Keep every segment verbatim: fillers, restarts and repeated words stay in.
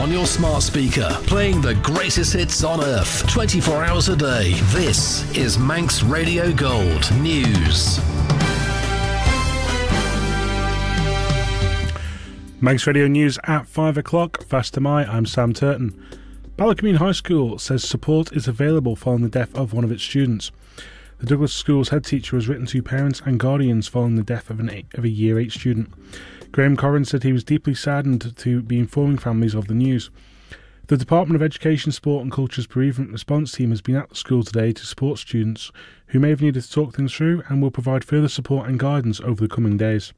on your smart speaker, playing the greatest hits on earth, twenty-four hours a day. This is Manx Radio Gold News. Manx Radio News at five o'clock. Fast to my, I'm Sam Turton. Ballacomune High School says support is available following the death of one of its students. The Douglas School's head teacher has written to parents and guardians following the death of, an eight, of a Year eight student. Graham Corrin said he was deeply saddened to be informing families of the news. The Department of Education, Sport and Culture's bereavement response team has been at the school today to support students who may have needed to talk things through and will provide further support and guidance over the coming days.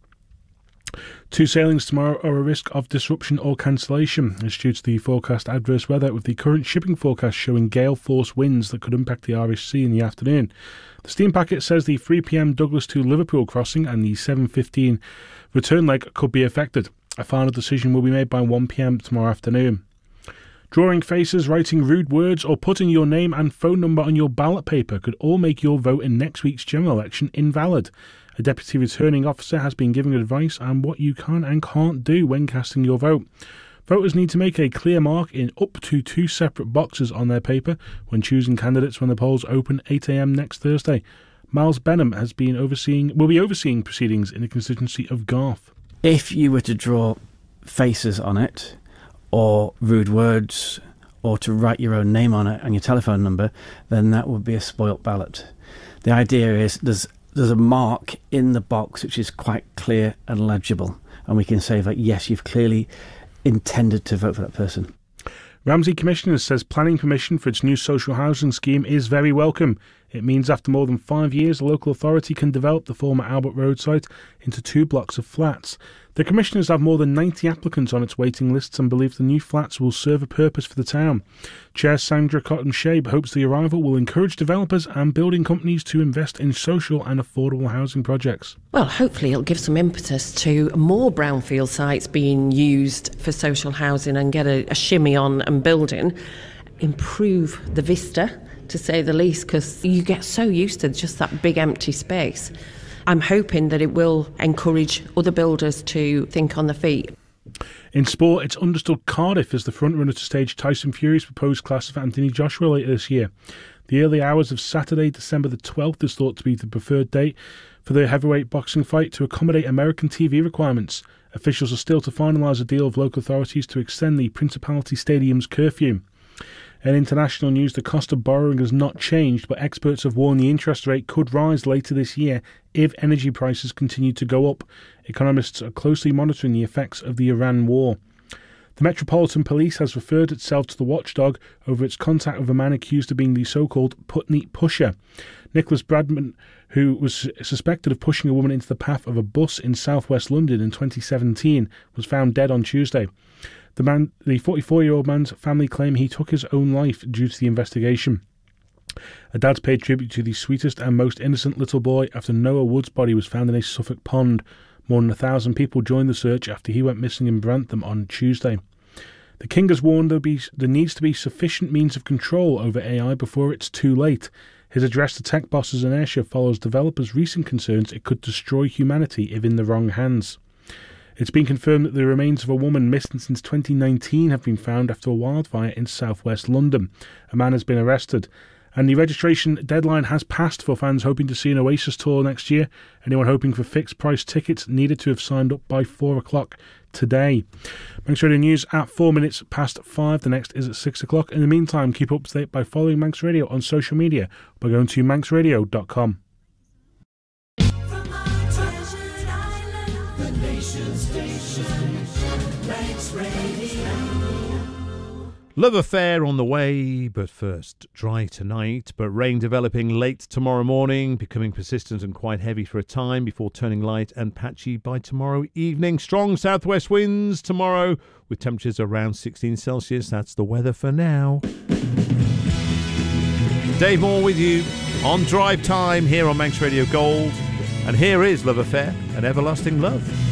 Two sailings tomorrow are a risk of disruption or cancellation. It's due to the forecast adverse weather, with the current shipping forecast showing gale-force winds that could impact the Irish Sea in the afternoon. The steam packet says the three p.m. Douglas to Liverpool crossing and the seven fifteen return leg could be affected. A final decision will be made by one p.m. tomorrow afternoon. Drawing faces, writing rude words or putting your name and phone number on your ballot paper could all make your vote in next week's general election invalid. A deputy returning officer has been giving advice on what you can and can't do when casting your vote. Voters need to make a clear mark in up to two separate boxes on their paper when choosing candidates when the polls open eight a.m. next Thursday. Miles Benham has been overseeing will be overseeing proceedings in the constituency of Garth. If you were to draw faces on it, or rude words, or to write your own name on it and your telephone number, then that would be a spoilt ballot. The idea is there's there's a mark in the box which is quite clear and legible, and we can say that yes, you've clearly intended to vote for that person. Ramsey Commissioners says planning permission for its new social housing scheme is very welcome. It means after more than five years, the local authority can develop the former Albert Road site into two blocks of flats. The Commissioners have more than ninety applicants on its waiting lists and believe the new flats will serve a purpose for the town. Chair Sandra Cotton-Shabe hopes the arrival will encourage developers and building companies to invest in social and affordable housing projects. Well, hopefully it'll give some impetus to more brownfield sites being used for social housing and get a, a shimmy on and building, improve the vista, to say the least, because you get so used to just that big empty space. I'm hoping that it will encourage other builders to think on their feet. In sport, it's understood Cardiff is the frontrunner to stage Tyson Fury's proposed clash of Anthony Joshua later this year. The early hours of Saturday, December the twelfth, is thought to be the preferred date for the heavyweight boxing fight to accommodate American T V requirements. Officials are still to finalise a deal with local authorities to extend the Principality Stadium's curfew. In international news, the cost of borrowing has not changed, but experts have warned the interest rate could rise later this year if energy prices continue to go up. Economists are closely monitoring the effects of the Iran war. The Metropolitan Police has referred itself to the watchdog over its contact with a man accused of being the so-called Putney pusher. Nicholas Bradman, who was suspected of pushing a woman into the path of a bus in southwest London in twenty seventeen, was found dead on Tuesday. The man, the forty-four-year-old man's family claim he took his own life due to the investigation. A dad's paid tribute to the sweetest and most innocent little boy after Noah Wood's body was found in a Suffolk pond. More than a thousand people joined the search after he went missing in Brantham on Tuesday. The King has warned there, be, there needs to be sufficient means of control over A I before it's too late. His address to tech bosses in Ayrshire follows developers' recent concerns it could destroy humanity if in the wrong hands. It's been confirmed that the remains of a woman missing since twenty nineteen have been found after a wildfire in southwest London. A man has been arrested, and the registration deadline has passed for fans hoping to see an Oasis tour next year. Anyone hoping for fixed price tickets needed to have signed up by four o'clock today. Manx Radio News at four minutes past five. The next is at six o'clock. In the meantime, keep up to date by following Manx Radio on social media by going to manx radio dot com. Love affair on the way, but first dry tonight, but rain developing late tomorrow morning, becoming persistent and quite heavy for a time before turning light and patchy by tomorrow evening. Strong southwest winds tomorrow with temperatures around sixteen Celsius. That's the weather for now. Dave Moore with you on Drive Time here on Manx Radio Gold. And here is Love Affair and Everlasting Love.